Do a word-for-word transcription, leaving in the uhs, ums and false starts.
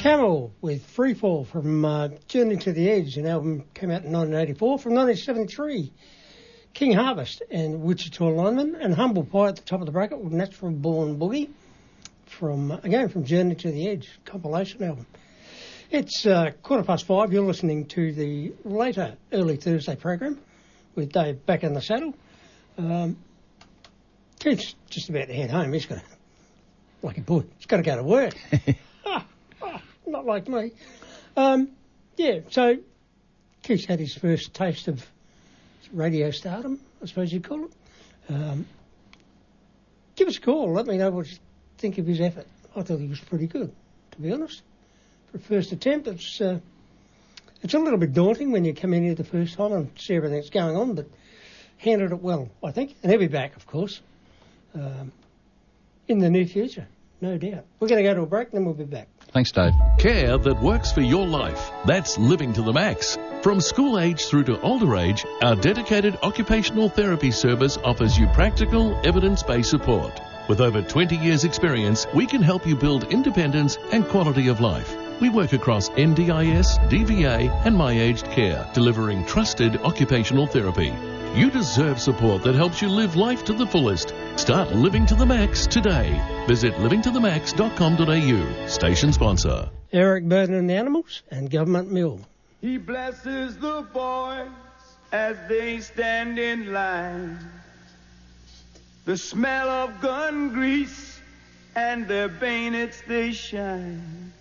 Camel with Free Fall from uh, Journey to the Edge, an album came out in nineteen eighty-four. From nineteen seventy-three, King Harvest and Wichita Lineman, and Humble Pie at the top of the bracket with Natural Born Boogie, from, uh, again, from Journey to the Edge, compilation album. It's uh, quarter past five. You're listening to the later early Thursday program with Dave back in the saddle. Um, Keith's just about to head home. He's got to, like a boy, he's got to go to work. ah, ah, not like me. Um, yeah, so Keith's had his first taste of radio stardom, I suppose you'd call it. Um, give us a call. Let me know what you think of his effort. I thought he was pretty good, to be honest. For a first attempt, it's uh, it's a little bit daunting when you come in here the first time and see everything that's going on, but handled it well, I think. And he'll be back, of course, um, in the near future, no doubt. We're going to go to a break, then we'll be back. Thanks, Dave. Care that works for your life. That's Living to the Max. From school age through to older age, our dedicated occupational therapy service offers you practical, evidence-based support. With over twenty years' experience, we can help you build independence and quality of life. We work across N D I S, D V A and My Aged Care, delivering trusted occupational therapy. You deserve support that helps you live life to the fullest. Start living to the max today. Visit living to the max dot com dot a u. Station sponsor. Eric Burden and the Animals and Government Mill. He blesses the boys as they stand in line. The smell of gun grease and their bayonets they shine.